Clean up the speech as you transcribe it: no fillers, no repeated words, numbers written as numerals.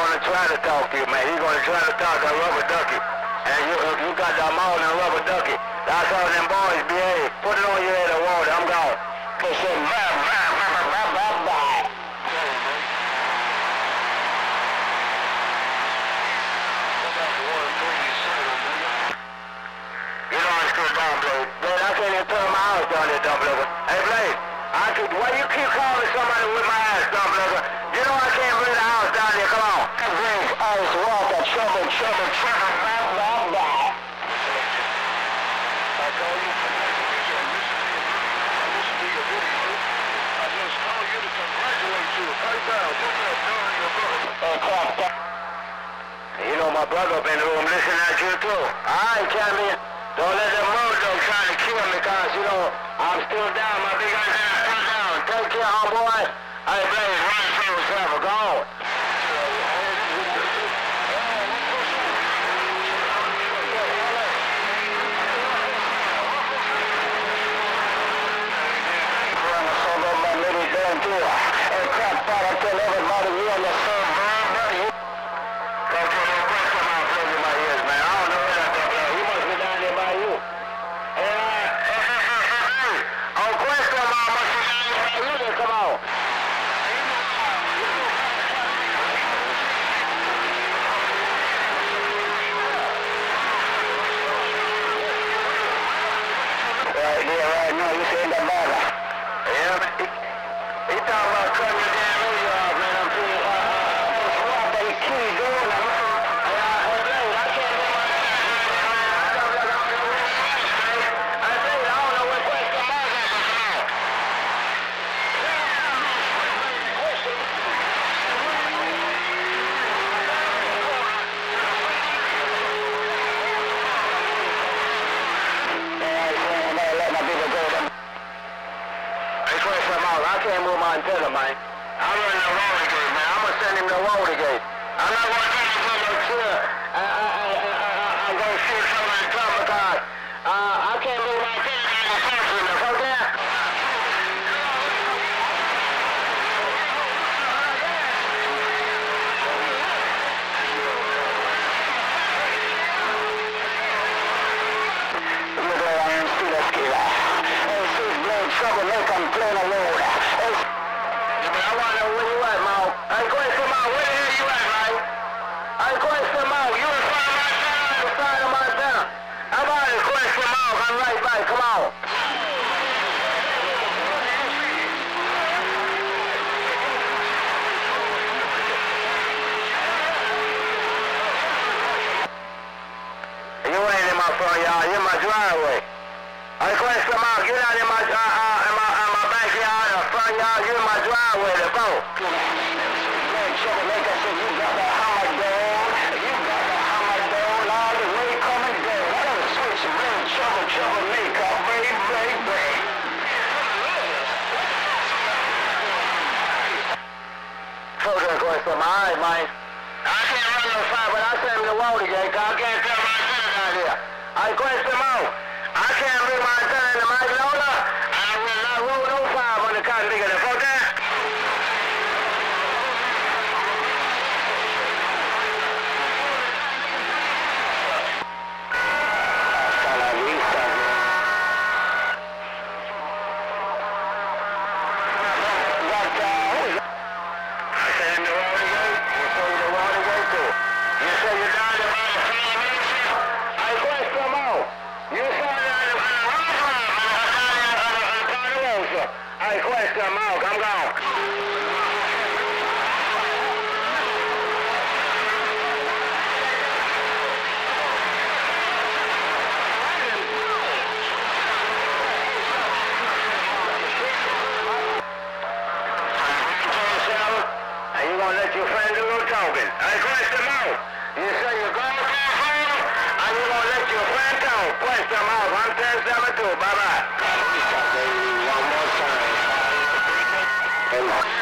gonna try to talk to you, man. He's gonna try to talk to Rubber Ducky. And you got the mall and Rubber Ducky. That's how them boys behave. Put it on your head of water. I'm gone. Push it. You know I'm still down, Blade. Blade, I can't even turn my house down there, dumb lover. Hey, Blade, why you keep calling somebody with my ass, dumb lover? You know I can't bring the house down there. Come on. Ice water, trouble. You know my brother up in the room listening at you too. Alright, Cammy. Don't let them murder try to kill me, cause you know I'm still down. My big ass is still down. Take care, homeboy. Hey, Blaze, run for yourself. Go on. And crap, I tell everybody you on the same man. Don't tell no question about closing my ears, man. I don't know where that stuff is. He must be down there by you. Oh, question about must be down there by you then, come on. Right now, you say the bother. Yeah, man. He talking about cutting your damn radio off, man. I'm telling you, what they keep doing. I can't do my I tell you, I don't know what question mark is about. Let my people go then. I can't move my antenna, man. I'm running the Watergate, man. I'm gonna send him to Watergate. I'm not gonna take him to no chair. I'm gonna shoot somebody in trouble because I can't move my antenna down the country, man. Fuck that. Look at I am still a skiller. Hey, see, Blade trouble, make him play the road. I want to know where you at, Mo. Hey, question, Mo, where the hell you at, man? Hey, question, Mo, you in front of my town, on the side of my town. How about it, question, Mo? I'm right back, come on. You ain't in my front yard, you're in my driveway. Hey, question, Mo, get out in my backyard or front yard, you're in my driveway, let's go. Alright, man. I can't run no fire, but I send him to Watergate, cause I can't tell my antenna down here. I question Mo. I can't bring my antenna in the Magnolia. I will not roll no fire on the cotton bigger than fuck that. Hey, question, Mark, I'm gone. And you gonna let your friend do no talking. Hey, question, Mark. You say you're going to home, and you gonna let your friend talk. Question, Mark, I'm 1072. Bye-bye. One more time.